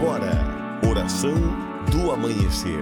agora, oração do amanhecer.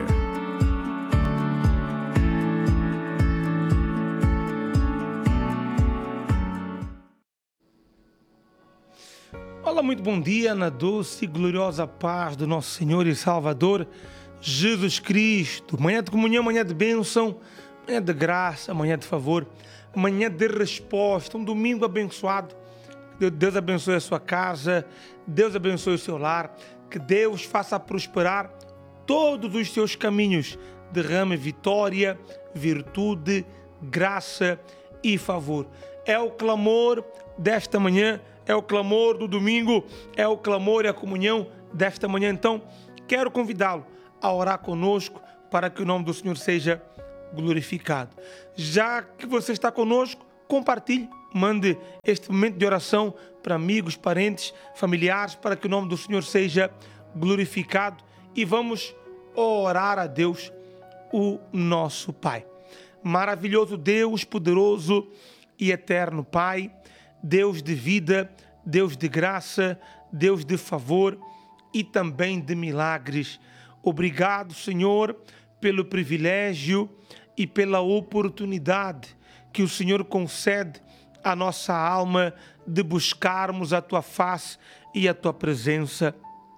Olá, muito bom dia na doce e gloriosa paz do nosso Senhor e Salvador Jesus Cristo. Manhã de comunhão, manhã de bênção, manhã de graça, manhã de favor, manhã de resposta, um domingo abençoado. Que Deus abençoe a sua casa, Deus abençoe o seu lar, que Deus faça prosperar todos os seus caminhos, derrame vitória, virtude, graça e favor. É o clamor desta manhã, é o clamor do domingo, é o clamor e a comunhão desta manhã. Então, quero convidá-lo a orar conosco para que o nome do Senhor seja glorificado. Já que você está conosco, compartilhe, mande este momento de oração para amigos, parentes, familiares, para que o nome do Senhor seja glorificado. E vamos orar a Deus, o nosso Pai. Maravilhoso Deus, poderoso e eterno Pai, Deus de vida, Deus de graça, Deus de favor e também de milagres. Obrigado, Senhor, pelo privilégio e pela oportunidade que o Senhor concede à nossa alma de buscarmos a Tua face e a Tua presença.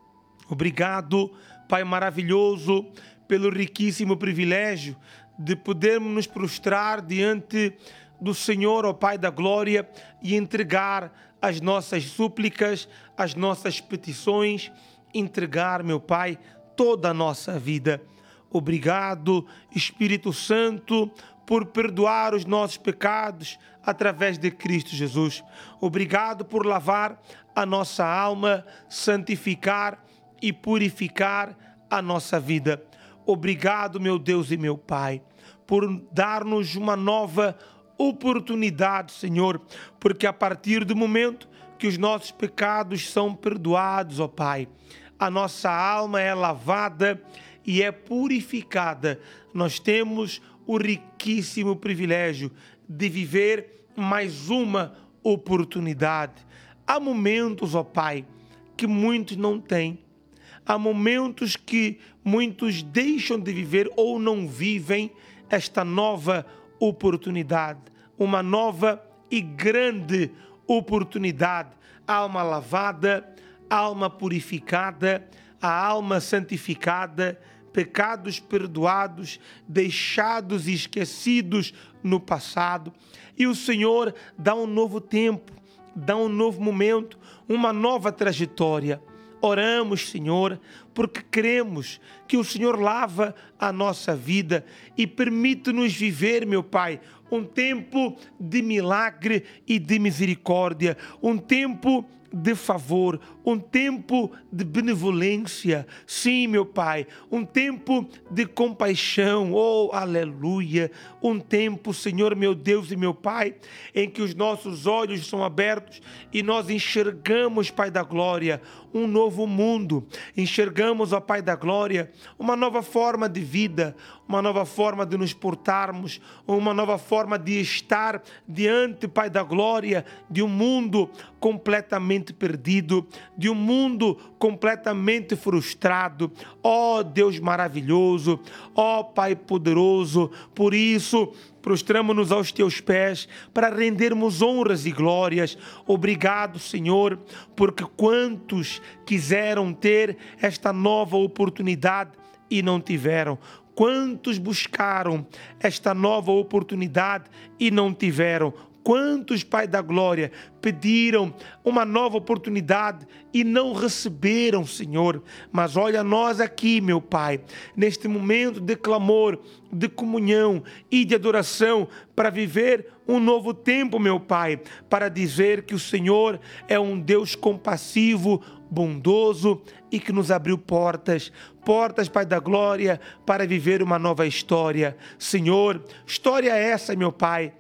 Obrigado, Pai maravilhoso, pelo riquíssimo privilégio de podermos nos prostrar diante do Senhor, ó Pai da glória, e entregar as nossas súplicas, as nossas petições, entregar, meu Pai, toda a nossa vida. Obrigado, Espírito Santo, por perdoar os nossos pecados através de Cristo Jesus. Obrigado por lavar a nossa alma, santificar e purificar a nossa vida. Obrigado, meu Deus e meu Pai, por dar-nos uma nova oportunidade, Senhor, porque a partir do momento que os nossos pecados são perdoados, ó Pai, a nossa alma é lavada e é purificada. Nós temos o riquíssimo privilégio de viver mais uma oportunidade. Há momentos, ó Pai, que muitos não têm. Há momentos que muitos deixam de viver ou não vivem esta nova oportunidade, uma nova e grande oportunidade. Alma lavada, alma purificada, a alma santificada, pecados perdoados, deixados e esquecidos no passado. E o Senhor dá um novo tempo, dá um novo momento, uma nova trajetória. Oramos, Senhor, porque cremos que o Senhor lava a nossa vida e permite-nos viver, meu Pai, um tempo de milagre e de misericórdia, um tempo de favor, um tempo de benevolência. Sim, meu Pai, um tempo de compaixão, oh, aleluia, um tempo, Senhor, meu Deus e meu Pai, em que os nossos olhos são abertos e nós enxergamos, Pai da glória, um novo mundo, enxergamos, ó Pai da glória, uma nova forma de vida, uma nova forma de nos portarmos, uma nova forma de estar diante, Pai da glória, de um mundo completamente perdido, de um mundo completamente frustrado. Ó Deus maravilhoso, ó Pai poderoso, por isso prostramo-nos aos teus pés para rendermos honras e glórias. Obrigado, Senhor, porque quantos quiseram ter esta nova oportunidade e não tiveram. Quantos buscaram esta nova oportunidade e não tiveram. Quantos, Pai da glória, pediram uma nova oportunidade e não receberam, Senhor. Mas olha nós aqui, meu Pai, neste momento de clamor, de comunhão e de adoração, para viver um novo tempo, meu Pai, para dizer que o Senhor é um Deus compassivo, bondoso e que nos abriu portas, Pai da glória, para viver uma nova história. Senhor, história essa, meu Pai,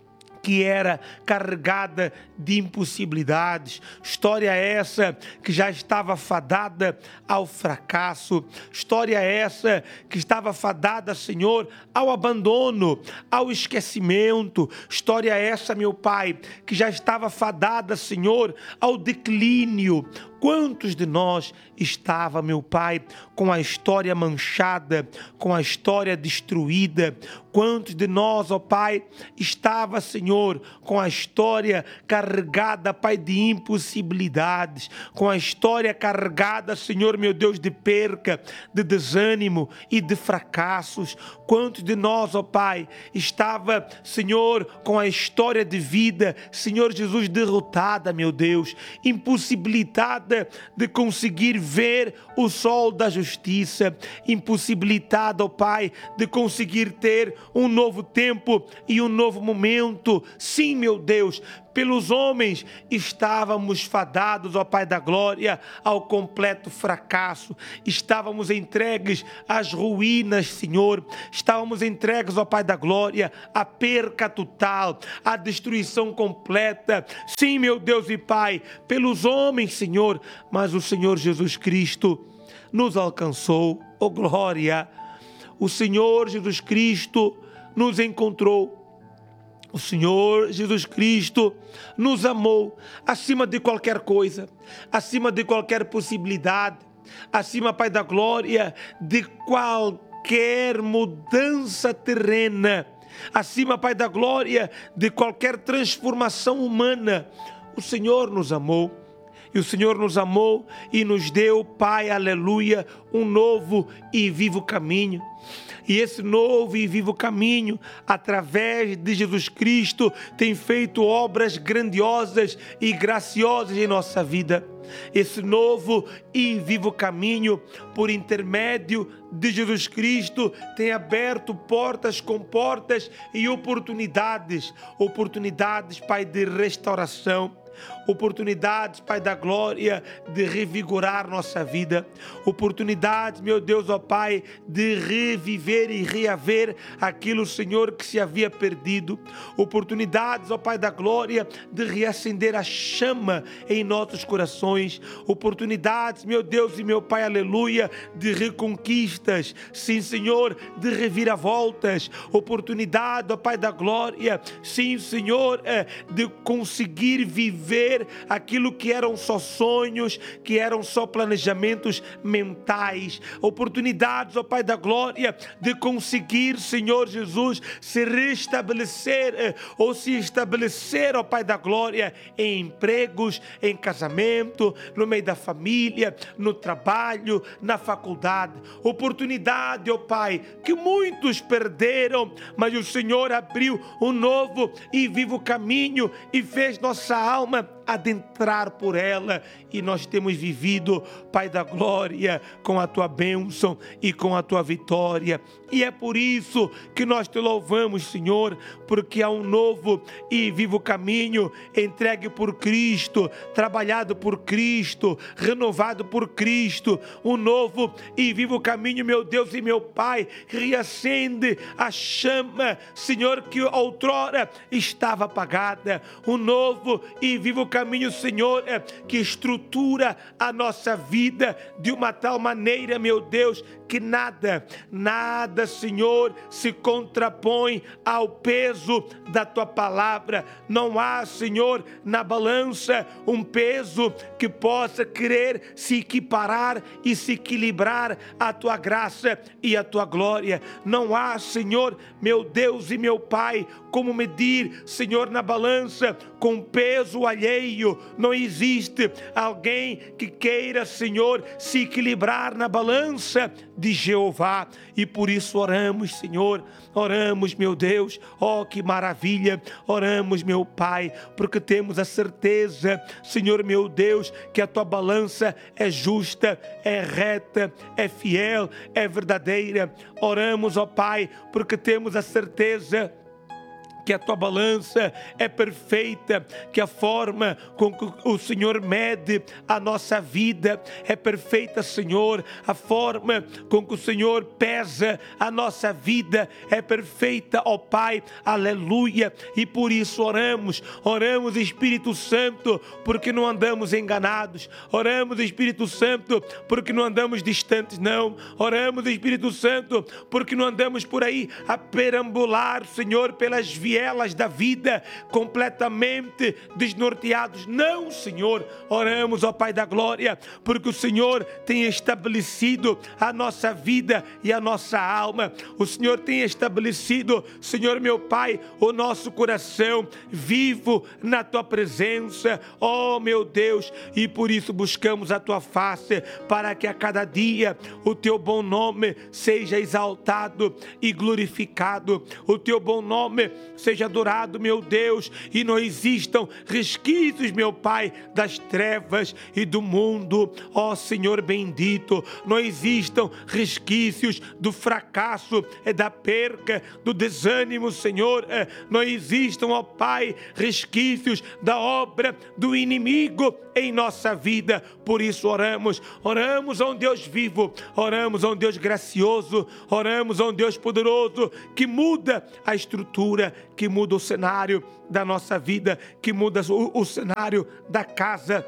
que era carregada de impossibilidades, história essa que já estava fadada ao fracasso, história essa que estava fadada, Senhor, ao abandono, ao esquecimento, história essa, meu Pai, que já estava fadada, Senhor, ao declínio. Quantos de nós estava, meu Pai, com a história manchada, com a história destruída? Quantos de nós, ó Pai, estava, Senhor, com a história carregada, Pai, de impossibilidades, com a história carregada, Senhor, meu Deus, de perca, de desânimo e de fracassos? Quantos de nós, ó Pai, estava, Senhor, com a história de vida, Senhor Jesus, derrotada, meu Deus, impossibilitada de conseguir ver o sol da justiça, impossibilitada, ó Pai, de conseguir ter um novo tempo e um novo momento. Sim, meu Deus, pelos homens estávamos fadados, ó Pai da glória, ao completo fracasso. Estávamos entregues às ruínas, Senhor. Estávamos entregues, ó Pai da glória, à perca total, à destruição completa. Sim, meu Deus e Pai, pelos homens, Senhor, mas o Senhor Jesus Cristo nos alcançou. Oh glória! O Senhor Jesus Cristo nos encontrou. O Senhor Jesus Cristo nos amou acima de qualquer coisa, acima de qualquer possibilidade, acima, Pai da glória, de qualquer mudança terrena, acima, Pai da glória, de qualquer transformação humana. O Senhor nos amou. E o Senhor nos amou e nos deu, Pai, aleluia, um novo e vivo caminho. E esse novo e vivo caminho, através de Jesus Cristo, tem feito obras grandiosas e graciosas em nossa vida. Esse novo e vivo caminho, por intermédio de Jesus Cristo, tem aberto portas com portas e oportunidades, Pai, de restauração. Oportunidades, Pai da glória, de revigorar nossa vida. Oportunidades, meu Deus, ó Pai, de reviver e reaver aquilo, Senhor, que se havia perdido. Oportunidades, ó Pai da glória, de reacender a chama em nossos corações. Oportunidades, meu Deus e meu Pai, aleluia, de reconquistas. Sim, Senhor, de reviravoltas. Oportunidade, ó Pai da glória, sim, Senhor, de conseguir viver aquilo que eram só sonhos, que eram só planejamentos mentais. Oportunidades, ó Pai da glória, de conseguir, Senhor Jesus, se restabelecer ou se estabelecer, ó Pai da glória, em empregos, em casamento, no meio da família, no trabalho, na faculdade. Oportunidade, ó Pai, que muitos perderam, mas o Senhor abriu um novo e vivo caminho e fez nossa alma adentrar por ela, e nós temos vivido, Pai da glória, com a tua bênção e com a tua vitória. E é por isso que nós te louvamos, Senhor, porque há um novo e vivo caminho entregue por Cristo, trabalhado por Cristo, renovado por Cristo. Um novo e vivo caminho, meu Deus e meu Pai, reacende a chama, Senhor, que outrora estava apagada. Um novo e vivo caminho, Senhor, que estrutura a nossa vida de uma tal maneira, meu Deus, que nada, Senhor, se contrapõe ao peso da tua palavra. Não há, Senhor, na balança um peso que possa querer se equiparar e se equilibrar à tua graça e à tua glória. Não há, Senhor, meu Deus e meu Pai, como medir, Senhor, na balança com peso alheio. Não existe alguém que queira, Senhor, se equilibrar na balança de Jeová. E por isso oramos, Senhor, oramos, meu Deus, oh que maravilha, oramos, meu Pai, porque temos a certeza, Senhor, meu Deus, que a tua balança é justa, é reta, é fiel, é verdadeira. Oramos, ó Pai, porque temos a certeza que a tua balança é perfeita, que a forma com que o Senhor mede a nossa vida é perfeita, Senhor. A forma com que o Senhor pesa a nossa vida é perfeita, ó Pai, aleluia. E por isso oramos, Espírito Santo, porque não andamos enganados. Oramos, Espírito Santo, porque não andamos distantes, não. Oramos, Espírito Santo, porque não andamos por aí a perambular, Senhor, pelas vielas vielas da vida, completamente desnorteados. Não, Senhor, oramos, ó Pai da glória, porque o Senhor tem estabelecido a nossa vida e a nossa alma. O Senhor tem estabelecido, Senhor meu Pai, o nosso coração vivo na Tua presença, ó meu Deus, e por isso buscamos a Tua face, para que a cada dia o Teu bom nome seja exaltado e glorificado, o Teu bom nome seja adorado, meu Deus, e não existam resquícios, meu Pai, das trevas e do mundo, ó Senhor bendito, não existam resquícios do fracasso, da perca, do desânimo, Senhor, não existam, ó Pai, resquícios da obra do inimigo em nossa vida. Por isso oramos a um Deus vivo, oramos a um Deus gracioso, oramos a um Deus poderoso, que muda a estrutura, que muda o cenário da nossa vida, que muda o cenário da casa,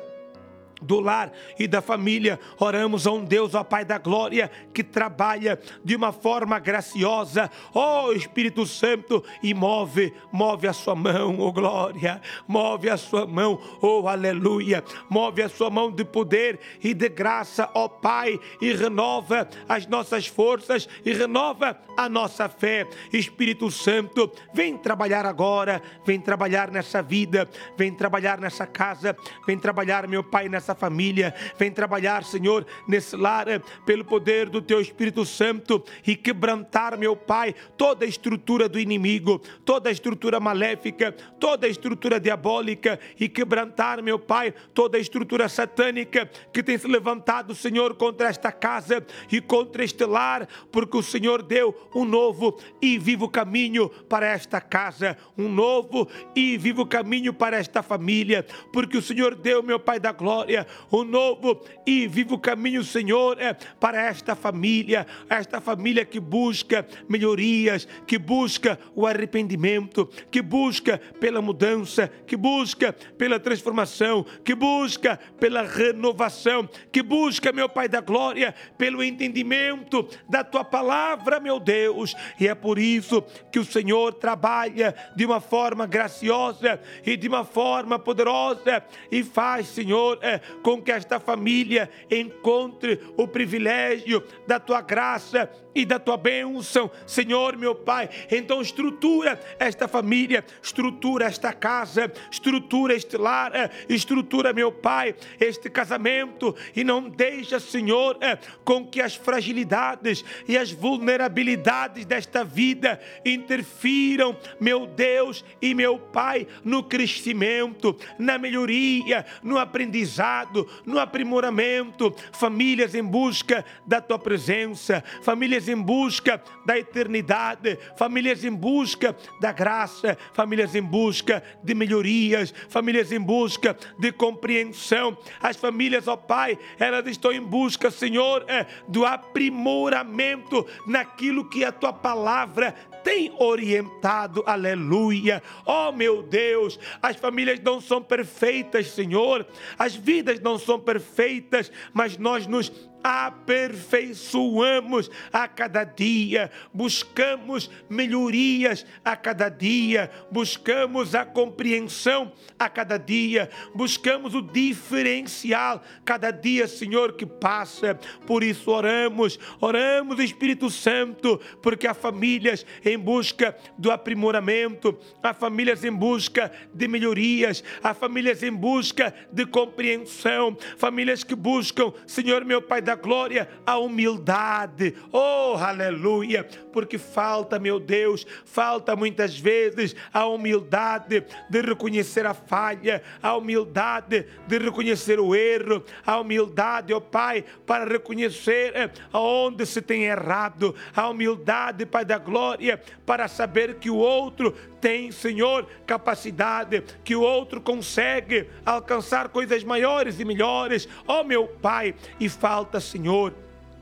do lar e da família. Oramos a um Deus, ó Pai da glória, que trabalha de uma forma graciosa, ó Espírito Santo, e move a sua mão, ó glória, move a sua mão, ó aleluia, move a sua mão de poder e de graça, ó Pai, e renova as nossas forças e renova a nossa fé. Espírito Santo, vem trabalhar agora, vem trabalhar nessa vida, vem trabalhar nessa casa, vem trabalhar, meu Pai, nessa família, vem trabalhar, Senhor, nesse lar, pelo poder do Teu Espírito Santo, e quebrantar, meu Pai, toda a estrutura do inimigo, toda a estrutura maléfica, toda a estrutura diabólica, e quebrantar, meu Pai, toda a estrutura satânica que tem se levantado, Senhor, contra esta casa e contra este lar, porque o Senhor deu um novo e vivo caminho para esta casa, um novo e vivo caminho para esta família, porque o Senhor deu, meu Pai da glória, um novo e vivo caminho, Senhor, para esta família que busca melhorias, que busca o arrependimento, que busca pela mudança, que busca pela transformação, que busca pela renovação, que busca, meu Pai da glória, pelo entendimento da Tua palavra, meu Deus. E é por isso que o Senhor trabalha de uma forma graciosa e de uma forma poderosa, e faz, Senhor, com que esta família encontre o privilégio da Tua graça e da Tua bênção, Senhor, meu Pai. Então estrutura esta família, estrutura esta casa, estrutura este lar, estrutura, meu Pai, este casamento, e não deixa, Senhor, com que as fragilidades e as vulnerabilidades desta vida interfiram, meu Deus e meu Pai, no crescimento, na melhoria, no aprendizado, no aprimoramento. Famílias em busca da Tua presença, famílias em busca da eternidade, famílias em busca da graça, famílias em busca de melhorias, famílias em busca de compreensão. As famílias, ó Pai, elas estão em busca, Senhor, do aprimoramento naquilo que a Tua palavra tem orientado, aleluia. Oh meu Deus, as famílias não são perfeitas, Senhor, as vidas não são perfeitas, mas nós nos aperfeiçoamos a cada dia, buscamos melhorias a cada dia, buscamos a compreensão a cada dia, buscamos o diferencial cada dia, Senhor, que passa. Por isso oramos, Espírito Santo, porque há famílias em busca do aprimoramento, há famílias em busca de melhorias, há famílias em busca de compreensão, famílias que buscam, Senhor, meu Pai da glória, a humildade. Oh, aleluia, porque falta, meu Deus, falta muitas vezes a humildade de reconhecer a falha, a humildade de reconhecer o erro, a humildade, ó Pai, para reconhecer aonde se tem errado, a humildade, Pai da glória, para saber que o outro tem, Senhor, capacidade, que o outro consegue alcançar coisas maiores e melhores, ó meu Pai. E falta, Senhor,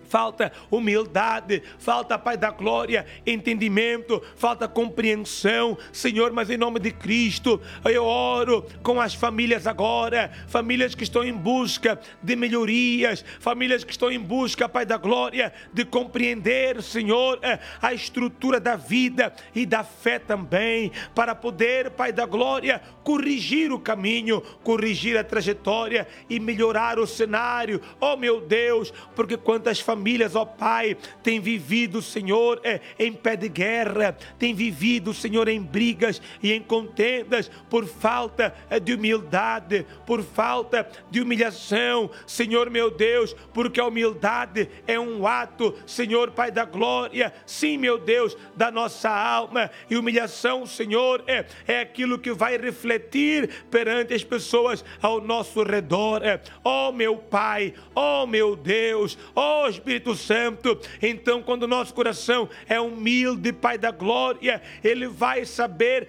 falta humildade, falta, Pai da glória, entendimento, falta compreensão, Senhor, mas em nome de Cristo, eu oro com as famílias agora, famílias que estão em busca de melhorias, famílias que estão em busca, Pai da glória, de compreender, Senhor, a estrutura da vida e da fé também, para poder, Pai da glória, corrigir o caminho, corrigir a trajetória e melhorar o cenário, oh meu Deus, porque quantas famílias, ó Pai, têm vivido, Senhor, em pé de guerra, têm vivido, Senhor, em brigas e em contendas, por falta de humildade, por falta de humilhação, Senhor meu Deus, porque a humildade é um ato, Senhor, Pai da glória, sim, meu Deus, da nossa alma, e humilhação, Senhor, é aquilo que vai refletir perante as pessoas ao nosso redor, oh meu Pai, oh meu Deus, oh Espírito Santo. Então, quando o nosso coração é humilde, Pai da glória, Ele vai saber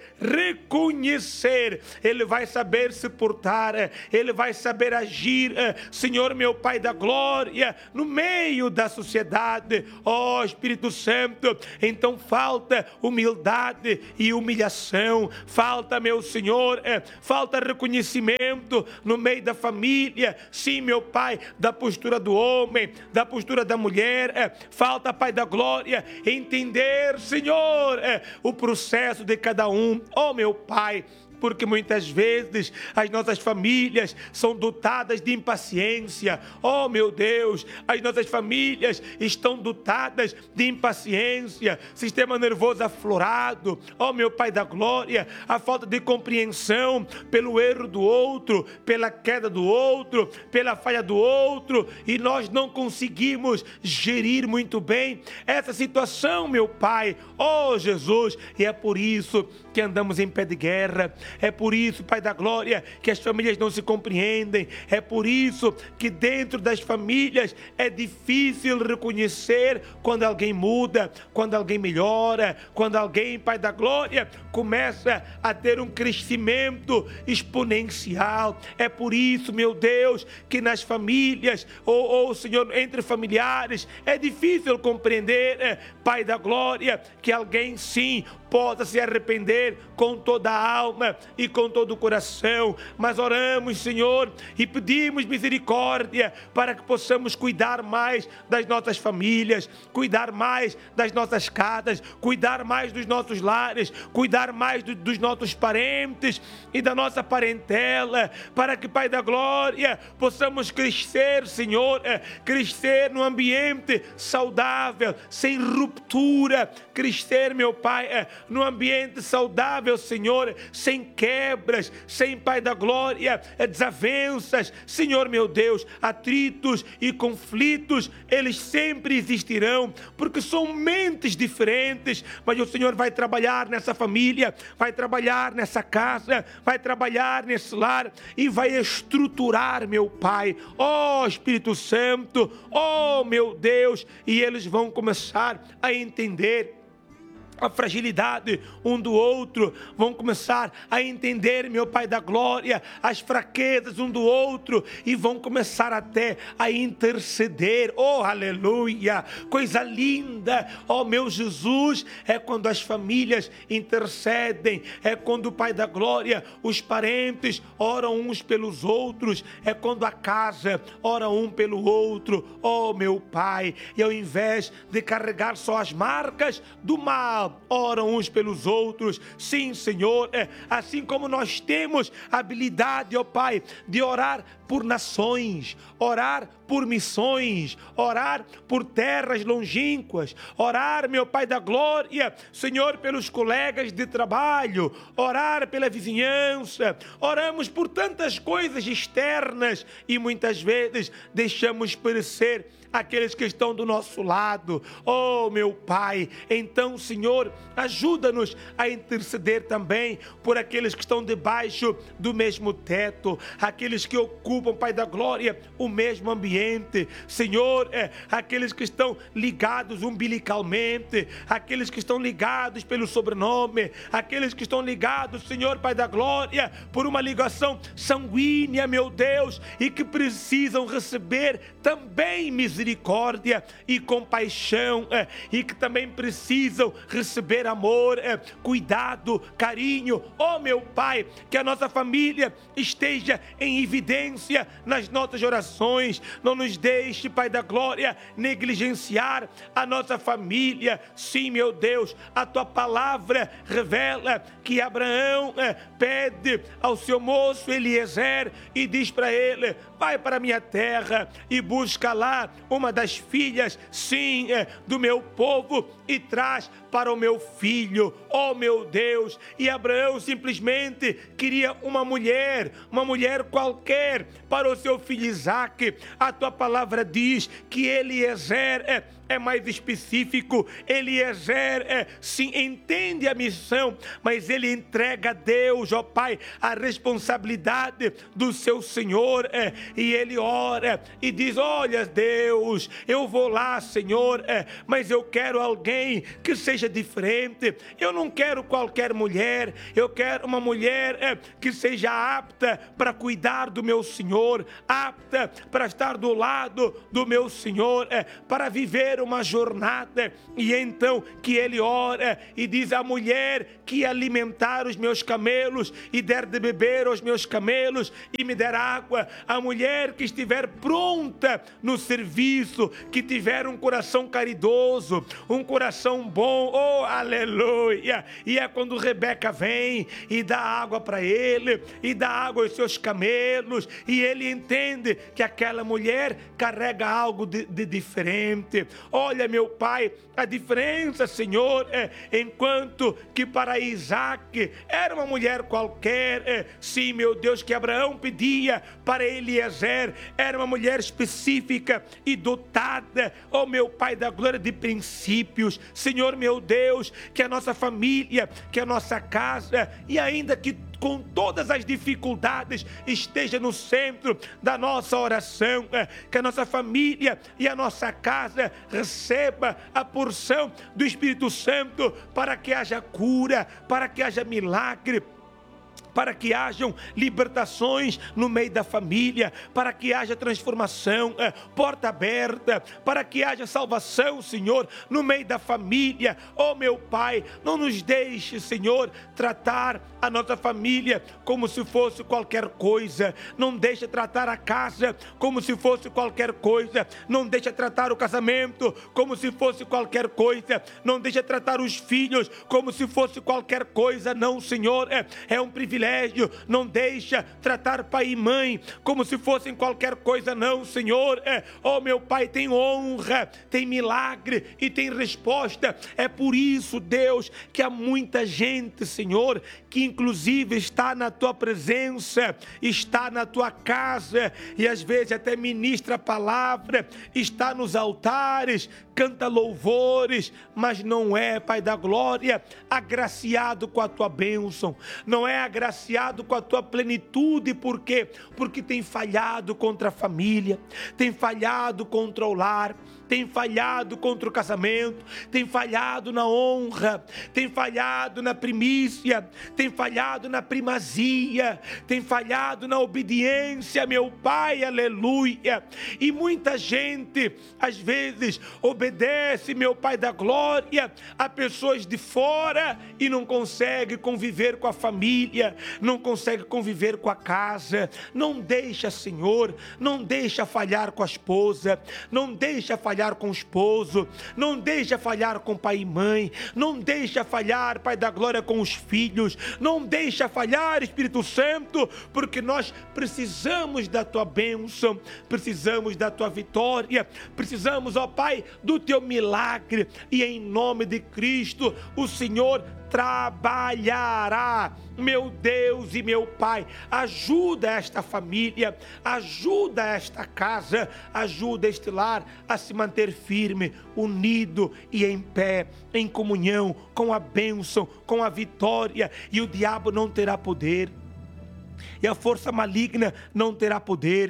reconhecer, Ele vai saber se portar, Ele vai saber agir, Senhor meu Pai da glória, no meio da sociedade, ó Espírito Santo. Então falta humildade e humilhação, falta, meu Senhor, falta reconhecimento no meio da família, sim, meu Pai, da postura do homem, da postura da mulher, falta, Pai da glória, entender, Senhor, o processo de cada um, oh meu Pai, porque muitas vezes as nossas famílias são dotadas de impaciência. Oh meu Deus, as nossas famílias estão dotadas de impaciência, sistema nervoso aflorado. Oh meu Pai da glória, a falta de compreensão pelo erro do outro, pela queda do outro, pela falha do outro, e nós não conseguimos gerir muito bem essa situação, meu Pai. Oh Jesus, e é por isso que andamos em pé de guerra. É por isso, Pai da glória, que as famílias não se compreendem. É por isso que dentro das famílias é difícil reconhecer quando alguém muda, quando alguém melhora, quando alguém, Pai da glória, começa a ter um crescimento exponencial. É por isso, meu Deus, que nas famílias, ou Senhor, entre familiares, é difícil compreender, Pai da glória, que alguém sim possa se arrepender com toda a alma e com todo o coração, mas oramos, Senhor, e pedimos misericórdia para que possamos cuidar mais das nossas famílias, cuidar mais das nossas casas, cuidar mais dos nossos lares, cuidar mais dos nossos parentes e da nossa parentela, para que, Pai da glória, possamos crescer, Senhor, crescer num ambiente saudável, sem ruptura, crescer, meu Pai, num ambiente saudável, Senhor, sem quebras, sem, Pai da glória, desavenças, Senhor meu Deus, atritos e conflitos, eles sempre existirão, porque são mentes diferentes, mas o Senhor vai trabalhar nessa família, vai trabalhar nessa casa, vai trabalhar nesse lar e vai estruturar, meu Pai, ó Espírito Santo, ó meu Deus, e eles vão começar a entender a fragilidade um do outro, vão começar a entender, meu Pai da glória, as fraquezas um do outro, e vão começar até a interceder. Oh, aleluia, coisa linda, oh meu Jesus, é quando as famílias intercedem, é quando o Pai da glória, os parentes oram uns pelos outros, é quando a casa ora um pelo outro, oh meu Pai, e ao invés de carregar só as marcas do mal, oram uns pelos outros. Sim, Senhor, assim como nós temos a habilidade, ó Pai, de orar por nações, orar por missões, orar por terras longínquas, orar, meu Pai da glória, Senhor, pelos colegas de trabalho, orar pela vizinhança, oramos por tantas coisas externas e muitas vezes deixamos perecer aqueles que estão do nosso lado. Oh, meu Pai, então, Senhor, ajuda-nos a interceder também por aqueles que estão debaixo do mesmo teto, aqueles que ocupam, Pai da glória, o mesmo ambiente, ambiente, Senhor, aqueles que estão ligados umbilicalmente, aqueles que estão ligados pelo sobrenome, aqueles que estão ligados, Senhor, Pai da glória, por uma ligação sanguínea, meu Deus, e que precisam receber também misericórdia e compaixão, e que também precisam receber amor, cuidado, carinho. Oh, meu Pai, que a nossa família esteja em evidência nas nossas orações. Não nos deixe, Pai da glória, negligenciar a nossa família. Sim, meu Deus, a tua palavra revela que Abraão pede ao seu moço Eliezer e diz para ele: vai para a minha terra e busca lá uma das filhas, sim, do meu povo, e traz para o meu filho. Oh, meu Deus! E Abraão simplesmente queria uma mulher qualquer para o seu filho Isaque. A tua palavra diz que Eliezer é mais específico. Eliezer sim entende a missão, mas ele entrega a Deus, ó Pai, a responsabilidade do seu Senhor, e ele ora e diz: olha, Deus, eu vou lá, Senhor, mas eu quero alguém que seja diferente. Eu não quero qualquer mulher, eu quero uma mulher que seja apta para cuidar do meu Senhor, apta para estar do lado do meu Senhor, para viver uma jornada. E então que ele ora e diz: a mulher que alimentar os meus camelos e der de beber aos meus camelos e me der água, a mulher que estiver pronta no serviço, que tiver um coração caridoso, um coração bom. Oh, aleluia! E é quando Rebeca vem e dá água para ele, e dá água aos seus camelos, e ele entende que aquela mulher carrega algo de diferente. Olha, meu Pai, a diferença, Senhor, enquanto que para Isaque era uma mulher qualquer, sim, meu Deus, que Abraão pedia para Eliezer, era uma mulher específica e dotada, oh meu Pai da glória, de princípios. Senhor, meu Deus, que a nossa família, que a nossa casa, e ainda que com todas as dificuldades, esteja no centro da nossa oração, que a nossa família e a nossa casa receba a porção do Espírito Santo, para que haja cura, para que haja milagre, para que hajam libertações no meio da família, para que haja transformação, porta aberta, para que haja salvação, Senhor, no meio da família. Oh, meu Pai, não nos deixe, Senhor, tratar a nossa família como se fosse qualquer coisa. Não deixe tratar a casa como se fosse qualquer coisa. Não deixe tratar o casamento como se fosse qualquer coisa. Não deixe tratar os filhos como se fosse qualquer coisa. Não, Senhor, é um privilégio. Não deixa tratar pai e mãe como se fossem qualquer coisa. Não, Senhor, oh meu Pai, tem honra, tem milagre e tem resposta. É por isso, Deus, que há muita gente, Senhor, que inclusive está na tua presença, está na tua casa, e às vezes até ministra a palavra, está nos altares, canta louvores, mas não é, Pai da glória, agraciado com a tua bênção, não é agraciado com a tua plenitude. Por quê? Porque tem falhado contra a família, tem falhado contra o lar, tem falhado contra o casamento, tem falhado na honra, tem falhado na primícia, tem falhado na primazia, tem falhado na obediência, meu Pai, aleluia. E muita gente, às vezes, obedece, meu Pai da glória, a pessoas de fora e não consegue conviver com a família, não consegue conviver com a casa. Não deixa, Senhor, não deixa falhar com a esposa, não deixa falhar com o esposo, não deixa falhar com pai e mãe, não deixa falhar, Pai da glória, com os filhos, não deixa falhar, Espírito Santo, porque nós precisamos da tua bênção, precisamos da tua vitória, precisamos, ó Pai, do teu milagre, e em nome de Cristo, o Senhor trabalhará. Meu Deus e meu Pai, ajuda esta família, ajuda esta casa, ajuda este lar a se manter firme, unido e em pé, em comunhão com a bênção, com a vitória, e o diabo não terá poder, e a força maligna não terá poder,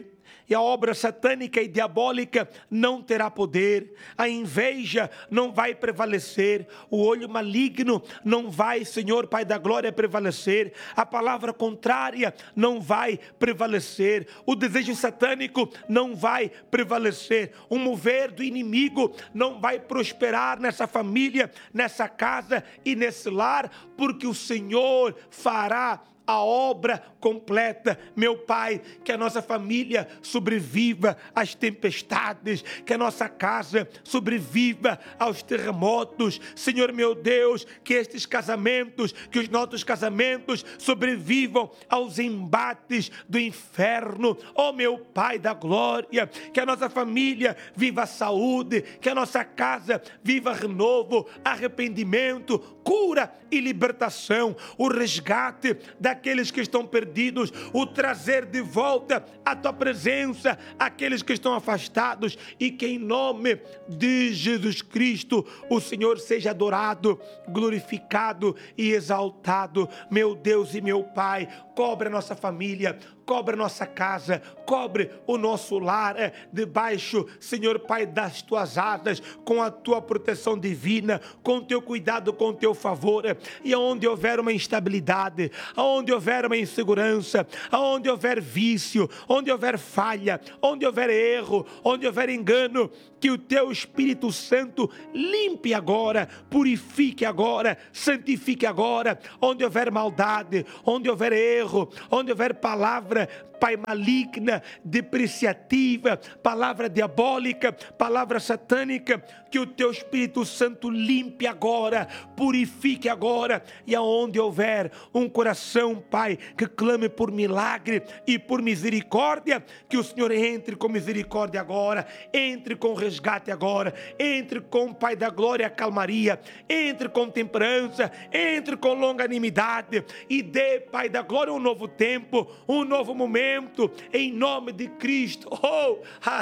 e a obra satânica e diabólica não terá poder, a inveja não vai prevalecer, o olho maligno não vai, Senhor Pai da glória, prevalecer, a palavra contrária não vai prevalecer, o desejo satânico não vai prevalecer, o mover do inimigo não vai prosperar nessa família, nessa casa e nesse lar, porque o Senhor fará a obra completa. Meu Pai, que a nossa família sobreviva às tempestades, que a nossa casa sobreviva aos terremotos. Senhor meu Deus, que estes casamentos, que os nossos casamentos sobrevivam aos embates do inferno. Oh meu Pai da glória, que a nossa família viva a saúde, que a nossa casa viva renovo, arrependimento, cura e libertação, o resgate daqueles que estão perdidos, o trazer de volta a tua presença aqueles que estão afastados, e que em nome de Jesus Cristo o Senhor seja adorado, glorificado e exaltado. Meu Deus e meu Pai, cobre a nossa família, cobre a nossa casa, cobre o nosso lar, debaixo, Senhor Pai, das tuas asas, com a tua proteção divina, com o teu cuidado, com o teu favor, e aonde houver uma instabilidade, aonde houver uma insegurança, aonde houver vício, onde houver falha, onde houver erro, onde houver engano, que o teu Espírito Santo limpe agora, purifique agora, santifique agora, onde houver maldade, onde houver erro, onde houver palavra, Pai, maligna, depreciativa, palavra diabólica, palavra satânica, que o teu Espírito Santo limpe agora, purifique agora, e aonde houver um coração, Pai, que clame por milagre e por misericórdia, que o Senhor entre com misericórdia agora, entre com resgate agora, entre com, Pai da glória, a calmaria, entre com temperança, entre com longanimidade, e dê, Pai da glória, um novo tempo, um novo momento, em nome de Cristo. Oh,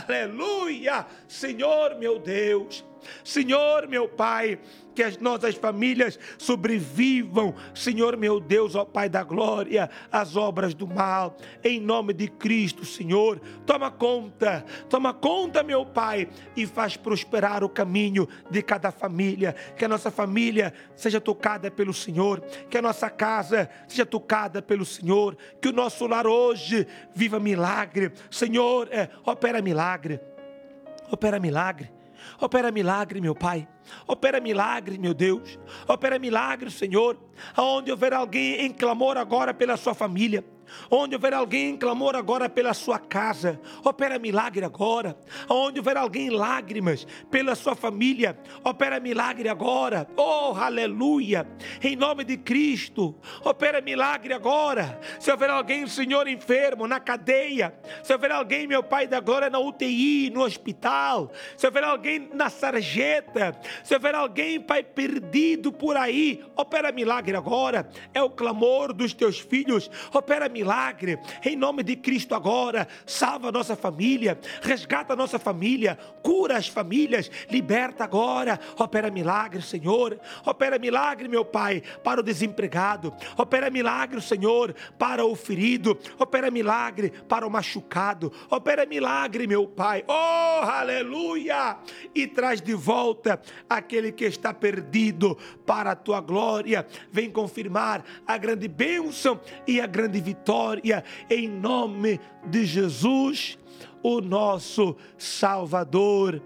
aleluia! Senhor meu Deus, Senhor meu Pai, que as nossas famílias sobrevivam, Senhor meu Deus, ó Pai da glória, às obras do mal, em nome de Cristo. Senhor, toma conta, meu Pai, e faz prosperar o caminho de cada família, que a nossa família seja tocada pelo Senhor, que a nossa casa seja tocada pelo Senhor, que o nosso lar hoje viva milagre. Senhor, opera milagre, opera milagre. Opera milagre, meu Pai. Opera milagre, meu Deus. Opera milagre, Senhor. Aonde houver alguém em clamor agora pela sua família, onde houver alguém em clamor agora pela sua casa, opera milagre agora. Onde houver alguém em lágrimas pela sua família, opera milagre agora. Oh, aleluia! Em nome de Cristo, opera milagre agora. Se houver alguém, Senhor, enfermo, na cadeia, se houver alguém, meu Pai da glória, na UTI, no hospital, se houver alguém na sarjeta, se houver alguém, Pai, perdido por aí, opera milagre agora. É o clamor dos teus filhos. Opera milagre, em nome de Cristo agora. Salva a nossa família, resgata a nossa família, cura as famílias, liberta agora. Opera milagre, Senhor. Opera milagre, meu Pai, para o desempregado. Opera milagre, Senhor, para o ferido. Opera milagre para o machucado. Opera milagre, meu Pai. Oh, aleluia! E traz de volta aquele que está perdido para a tua glória. Vem confirmar a grande bênção e a grande vitória, em nome de Jesus, o nosso Salvador.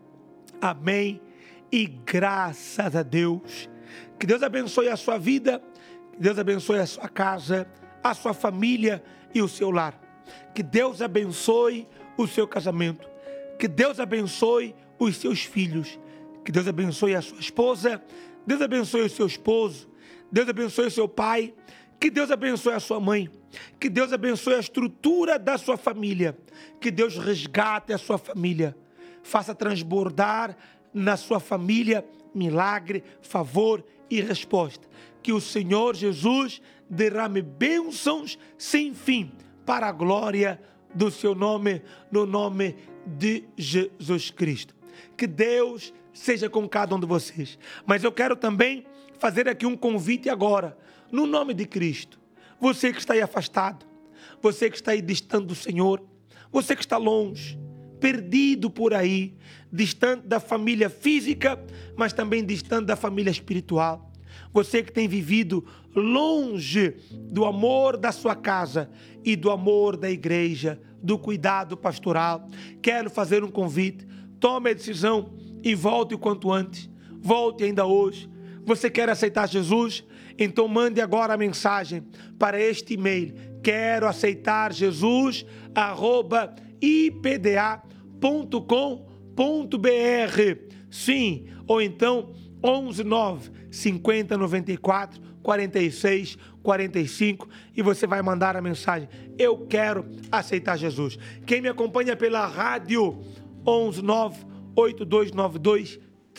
Amém. E graças a Deus. Que Deus abençoe a sua vida, que Deus abençoe a sua casa, a sua família e o seu lar. Que Deus abençoe o seu casamento. Que Deus abençoe os seus filhos. Que Deus abençoe a sua esposa. Deus abençoe o seu esposo. Deus abençoe o seu pai. Que Deus abençoe a sua mãe. Que Deus abençoe a estrutura da sua família. Que Deus resgate a sua família. Faça transbordar na sua família milagre, favor e resposta. Que o Senhor Jesus derrame bênçãos sem fim para a glória do seu nome, no nome de Jesus Cristo. Que Deus seja com cada um de vocês. Mas eu quero também fazer aqui um convite agora, no nome de Cristo. Você que está aí afastado, você que está aí distante do Senhor, Você que está longe, perdido por aí, distante da família física, mas também distante da família espiritual. Você que tem vivido longe do amor da sua casa e do amor da igreja, do cuidado pastoral. Quero fazer um convite. Tome a decisão e volte o quanto antes. Volte ainda hoje. Você quer aceitar Jesus? Então mande agora a mensagem para este e-mail. Quero aceitar Jesus, @ipda.com.br. Sim, ou então 119 50 94 46 45 e você vai mandar a mensagem: eu quero aceitar Jesus. Quem me acompanha pela rádio, 119 8292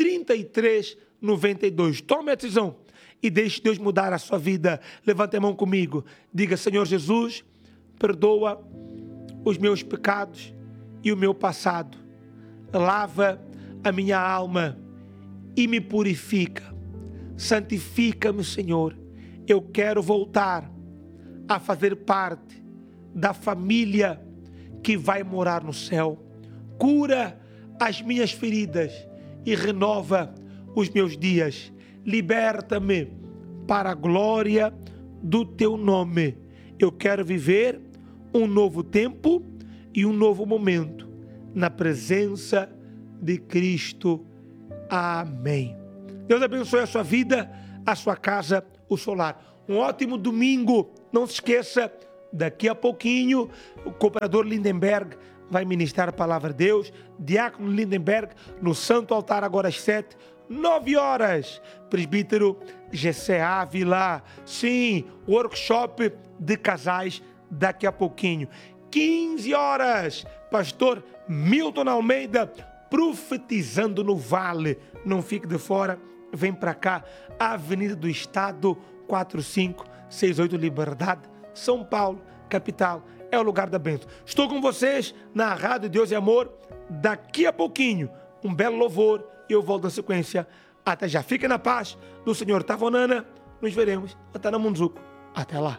3392. Tome a decisão e deixe Deus mudar a sua vida. Levante a mão comigo. Diga: Senhor Jesus, perdoa os meus pecados e o meu passado. Lava a minha alma e me purifica. Santifica-me, Senhor. Eu quero voltar a fazer parte da família que vai morar no céu. Cura as minhas feridas e renova os meus dias. Liberta-me para a glória do teu nome. Eu quero viver um novo tempo e um novo momento na presença de Cristo. Amém. Deus abençoe a sua vida, a sua casa, o seu lar. Um ótimo domingo. Não se esqueça, daqui a pouquinho, o cooperador Lindenberg vai ministrar a palavra de Deus. Diácono Lindenberg, no Santo Altar, agora às 7, 9 horas. Presbítero Gessé Ávila. Sim, workshop de casais daqui a pouquinho. 15 horas, pastor Milton Almeida, profetizando no Vale. Não fique de fora, vem para cá, Avenida do Estado, 4568 Liberdade, São Paulo, capital, é o lugar da bênção. Estou com vocês na Rádio Deus e Amor, daqui a pouquinho, um belo louvor e eu volto na sequência. Até já, fique na paz do Senhor Tavonana, nos veremos até na Munzuco. Até lá.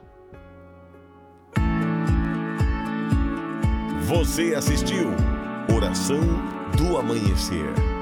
Você assistiu Oração do Amanhecer.